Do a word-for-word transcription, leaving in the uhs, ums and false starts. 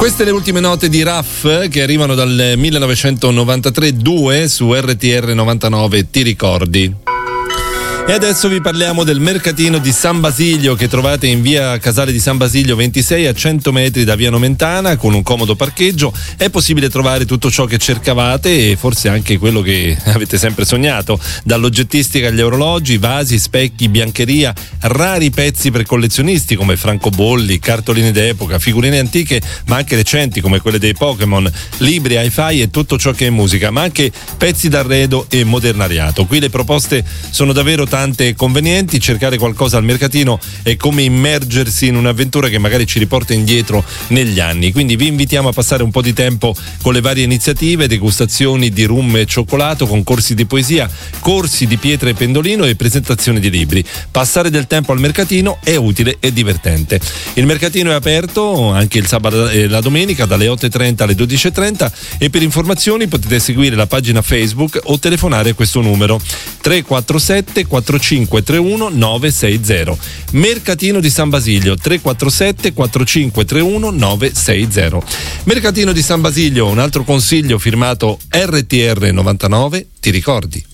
Queste le ultime note di Raff che arrivano dal millenovecentonovantatré due su R T R novantanove, ti ricordi? E adesso vi parliamo del mercatino di San Basilio che trovate in via Casale di San Basilio ventisei, a cento metri da via Nomentana, con un comodo parcheggio. È possibile trovare tutto ciò che cercavate e forse anche quello che avete sempre sognato, dall'oggettistica agli orologi, vasi, specchi, biancheria, rari pezzi per collezionisti come francobolli, cartoline d'epoca, figurine antiche ma anche recenti come quelle dei Pokémon, libri, hi-fi e tutto ciò che è musica, ma anche pezzi d'arredo e modernariato. Qui le proposte sono davvero tante e convenienti. Cercare qualcosa al mercatino è come immergersi in un'avventura che magari ci riporta indietro negli anni, quindi vi invitiamo a passare un po' di tempo con le varie iniziative, degustazioni di rum e cioccolato, concorsi di poesia, corsi di pietra e pendolino e presentazioni di libri. Passare del tempo al mercatino è utile e divertente. Il mercatino è aperto anche il sabato e la domenica dalle otto e trenta alle dodici e trenta e per informazioni potete seguire la pagina Facebook o telefonare a questo numero tre quattro sette quattro cinque tre uno nove sei zero. Mercatino di San Basilio tre quattro sette quattro cinque tre uno nove sei zero. Mercatino di San Basilio, un altro consiglio firmato R T R novantanove, ti ricordi?